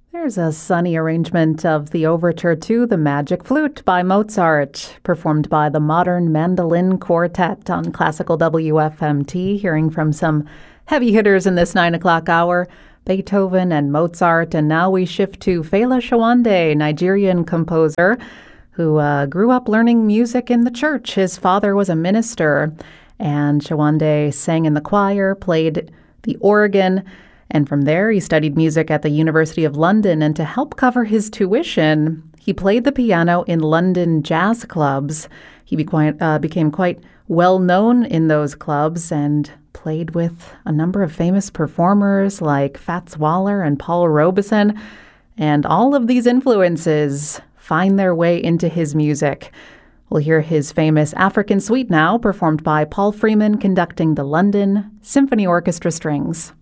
There's a sunny arrangement of the overture to The Magic Flute by Mozart, performed by the Modern Mandolin Quartet on Classical WFMT, hearing from some heavy hitters in this 9 o'clock hour, Beethoven and Mozart. And now we shift to Fela Shawande, Nigerian composer who grew up learning music in the church. His father was a minister, and Shawande sang in the choir, played the organ, and from there, he studied music at the University of London, and to help cover his tuition, he played the piano in London jazz clubs. He became quite well known in those clubs and played with a number of famous performers like Fats Waller and Paul Robeson, and all of these influences find their way into his music. We'll hear his famous African Suite now, performed by Paul Freeman conducting the London Symphony Orchestra Strings.